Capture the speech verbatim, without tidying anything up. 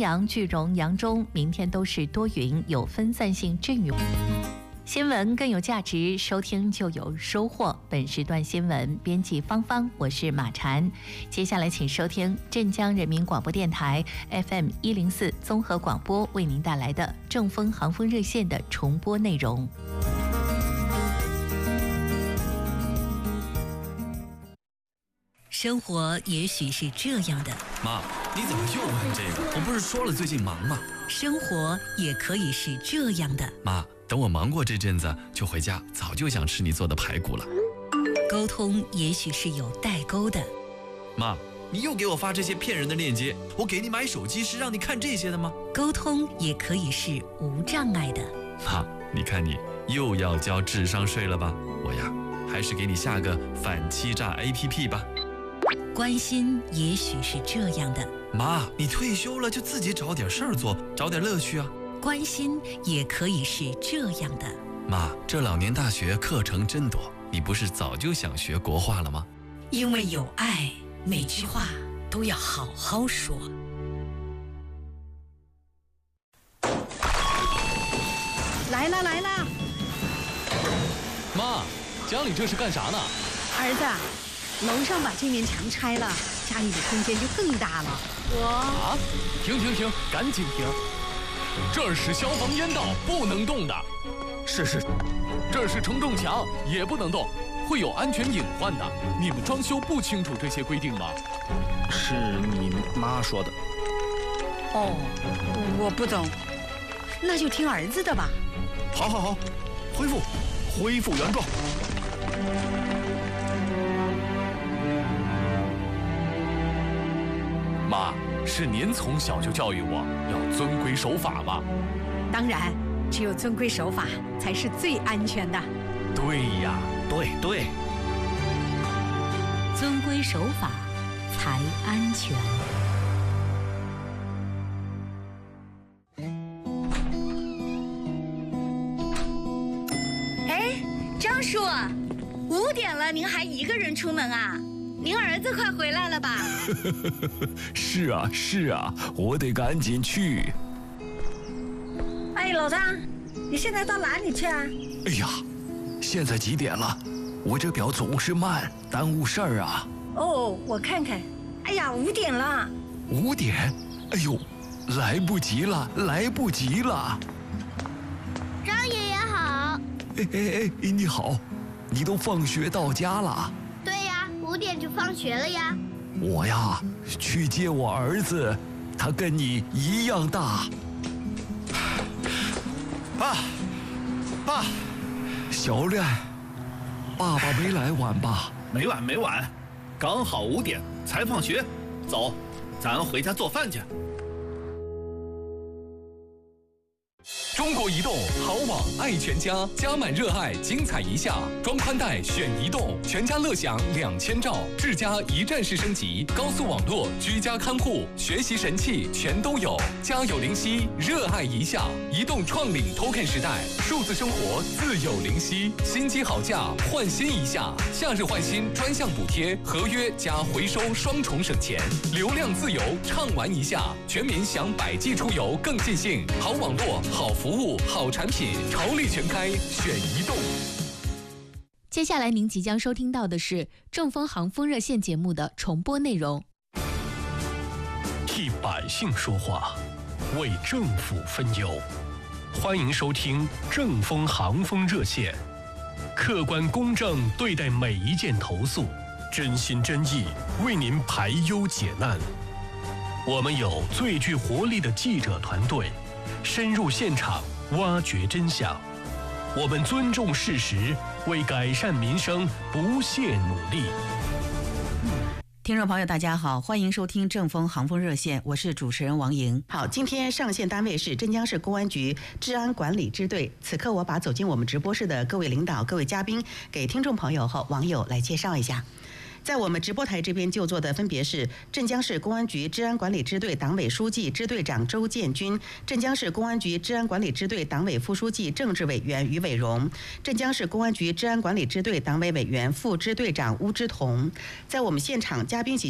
阳、句容、扬中，明天都是多云，有分散性阵雨。新闻更有价值，收听就有收获。本时段新闻编辑芳芳，我是马婵。接下来请收听镇江人民广播电台 F M 一零四综合广播为您带来的正风航风热线的重播内容。生活也许是这样的， 妈，你怎么又问这个？我不是说了最近忙吗？ 生活也可以是这样的， 妈，等我忙过这阵子就回家，早就想吃你做的排骨了。 沟通也许是有代沟的， 妈，你又给我发这些骗人的链接，我给你买手机是让你看这些的吗？ 沟通也可以是无障碍的。 妈，你看你又要交智商税了吧？我呀，还是给你下个反欺诈 A P P 吧。 关心也许是这样的， 妈，你退休了就自己找点事儿做，找点乐趣啊。 关心也可以是这样的， 妈，这老年大学课程真多，你不是早就想学国画了吗？ 因为有爱，每句话都要好好说。 来了来了， 妈，家里这是干啥呢？ 儿子，楼上把这面墙拆了，家里的空间就更大了。我啊，停停停，赶紧停！这儿是消防烟道，不能动的。 是是， 这是承重墙，也不能动，会有安全隐患的。你们装修不清楚这些规定吗？ 是你妈说的。 哦，我不懂，那就听儿子的吧。 好好好，恢复，恢复原状。 妈，是您从小就教育我要遵规守法吧？ 当然，只有遵规守法才是最安全的。 对呀， 对对， 遵规守法才安全。 哎，张叔，五点了，您还一个人出门啊？您儿子快回来了吧？ 是啊是啊，我得赶紧去。 哎，老张，你现在到哪里去啊？ 哎呀，现在几点了？我这表总是慢，耽误事儿啊。 哦，我看看。哎呀，五点了。 五点？哎呦，来不及了，来不及了。 张爷爷好。 哎哎哎，你好，你都放学到家了？ 对呀，五点就放学了呀。 我呀，去接我儿子，他跟你一样大。 爸，爸， 小亮，爸爸没来晚吧？ 没晚没晚，刚好五点才放学。走，咱回家做饭去。 中国移动好网爱全家，加满热爱，精彩一下。装宽带选移动，全家乐享两千兆，智家一站式升级，高速网络，居家看护，学习神器全都有。家有灵犀，热爱一下。移动创领 Token 时代，数字生活自有灵犀。新机好价，换新一下。夏日换新专项补贴，合约加回收双重省钱，流量自由畅玩一下。全民享百 G 出游更尽兴，好网络，好服务，好产品，潮力全开，选移动。 接下来您即将收听到的是正风航风热线节目的重播内容。 替百姓说话，为政府分忧，欢迎收听正风航风热线，客观公正对待每一件投诉，真心真意为您排忧解难。我们有最具活力的记者团队，深入现场挖掘真相。我们尊重事实，为改善民生不懈努力。 听众朋友大家好，欢迎收听正风航风热线，我是主持人王莹。好，今天上线单位是镇江市公安局治安管理支队。此刻我把走进我们直播室的各位领导、各位嘉宾给听众朋友和网友来介绍一下。在我们直播台这边就座的分别是镇江市公安局治安管理支队党委书记、支队长周建军，镇江市公安局治安管理支队党委副书记、政治委员于伟荣，镇江市公安局治安管理支队党委委员、副支队长邬之彤。在我们现场，嘉宾席